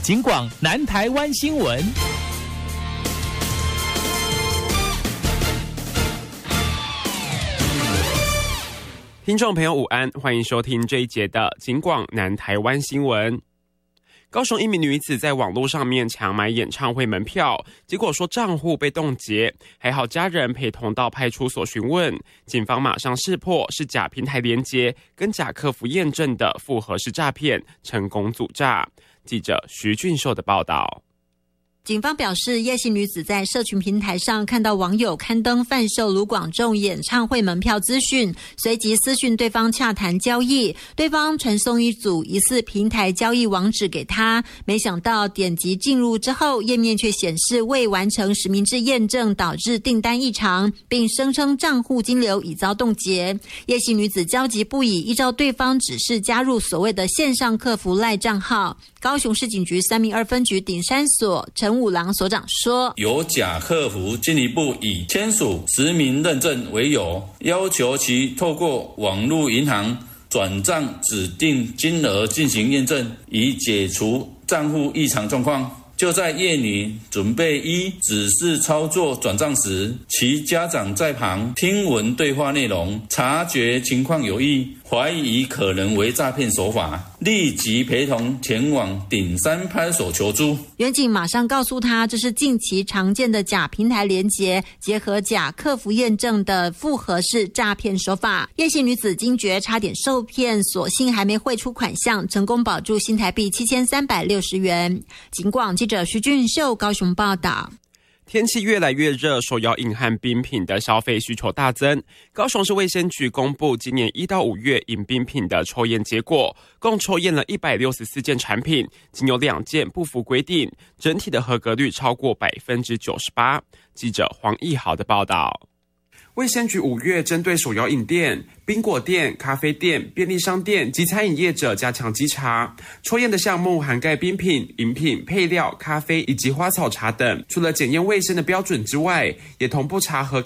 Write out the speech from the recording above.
警广南台湾新闻。 听众朋友午安，欢迎收听这一节的警广南台湾新闻。高雄一名女子在网络上面强买演唱会门票，结果说账户被冻结，还好家人陪同到派出所询问，警方马上识破是假平台连结跟假客服验证的复合式诈骗，成功阻诈。记者徐俊秀的报道。 警方表示，叶姓女子在社群平台上看到网友刊登贩售卢广仲演唱会门票资讯，随即私讯对方洽谈交易，对方传送一组疑似平台交易网址给他，没想到点击进入之后，页面却显示未完成实名制验证，导致订单异常，并声称账户金流已遭冻结。叶姓女子焦急不已，依照对方指示加入所谓的线上客服赖账号。高雄市警局302分局顶山所陈武郎所长说， 有假客服进一步以签署实名认证为由，要求其透过网络银行转账指定金额进行验证，以解除账户异常状况。就在叶女准备依指示操作转账时，其家长在旁听闻对话内容，察觉情况有异，怀疑可能为诈骗手法，立即陪同前往顶山派出所求助。 员警马上告诉他，这是近期常见的假平台连结结合假客服验证的复合式诈骗手法。叶姓女子惊觉差点受骗，所幸还没汇出款项，成功保住新台币7360元。警广记者徐俊秀高雄报道。 天气越来越热，手摇饮和冰品的消费需求大增。高雄市卫生局公布今年1到5月饮冰品的抽验结果，共抽验了164件产品，仅有2件不符规定，整体的合格率超过98%。记者黄义豪的报道。卫生局5月针对手摇饮店、冰果店、咖啡店、便利商店及餐饮业者加强稽查，抽验的项目涵盖冰品、饮品、配料、咖啡以及花草茶等。除了检验卫生的标准之外，也同步查核